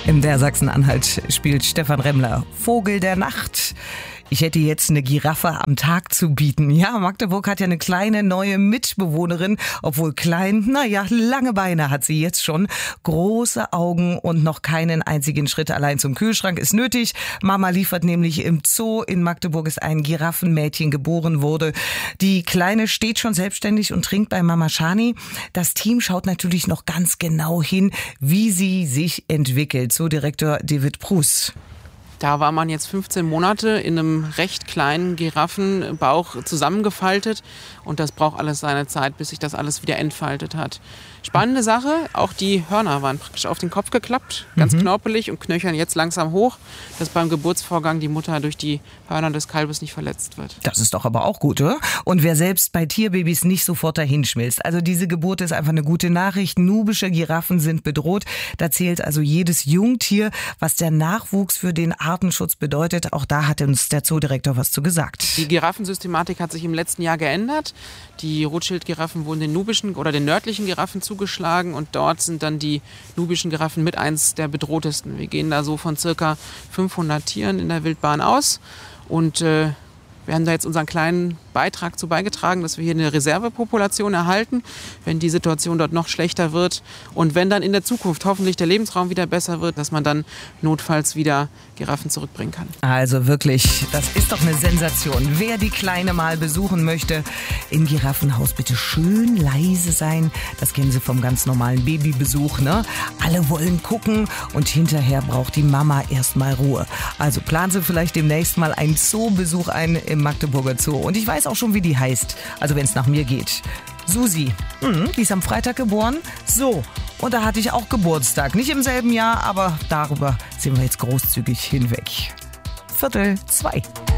In der Sachsen-Anhalt spielt Stefan Remmler Vogel der Nacht. Ich hätte jetzt eine Giraffe am Tag zu bieten. Ja, Magdeburg hat ja eine kleine neue Mitbewohnerin. Obwohl klein, lange Beine hat sie jetzt schon. Große Augen und noch keinen einzigen Schritt allein zum Kühlschrank ist nötig. Mama liefert nämlich im Zoo. In Magdeburg ist ein Giraffenmädchen geboren wurde. Die Kleine steht schon selbstständig und trinkt bei Mama Shani. Das Team schaut natürlich noch ganz genau hin, wie sie sich entwickelt. Zoodirektor David Prus. Da war man jetzt 15 Monate in einem recht kleinen Giraffenbauch zusammengefaltet und das braucht alles seine Zeit, bis sich das alles wieder entfaltet hat. Spannende Sache, auch die Hörner waren praktisch auf den Kopf geklappt, ganz knorpelig und knöchern jetzt langsam hoch, dass beim Geburtsvorgang die Mutter durch die Hörner des Kalbes nicht verletzt wird. Das ist doch aber auch gut, oder? Und wer selbst bei Tierbabys nicht sofort dahinschmilzt. Also diese Geburt ist einfach eine gute Nachricht. Nubische Giraffen sind bedroht. Da zählt also jedes Jungtier, was der Nachwuchs für den Artenschutz bedeutet. Auch da hat uns der Zoodirektor was zu gesagt. Die Giraffensystematik hat sich im letzten Jahr geändert. Die Rothschild-Giraffen wurden den nubischen oder den nördlichen Giraffen zugeschlagen und dort sind dann die nubischen Giraffen mit eins der bedrohtesten. Wir gehen da so von circa 500 Tieren in der Wildbahn aus und wir haben da jetzt unseren kleinen Beitrag zu beigetragen, dass wir hier eine Reservepopulation erhalten, wenn die Situation dort noch schlechter wird und wenn dann in der Zukunft hoffentlich der Lebensraum wieder besser wird, dass man dann notfalls wieder Giraffen zurückbringen kann. Also wirklich, das ist doch eine Sensation. Wer die Kleine mal besuchen möchte, im Giraffenhaus bitte schön leise sein. Das kennen Sie vom ganz normalen Babybesuch, ne? Alle wollen gucken und hinterher braucht die Mama erstmal Ruhe. Also planen Sie vielleicht demnächst mal einen Zoobesuch ein im Magdeburger Zoo. Und ich weiß auch schon, wie die heißt. Also wenn es nach mir geht. Susi. Die ist am Freitag geboren. So. Und da hatte ich auch Geburtstag. Nicht im selben Jahr, aber darüber sind wir jetzt großzügig hinweg. 1:45.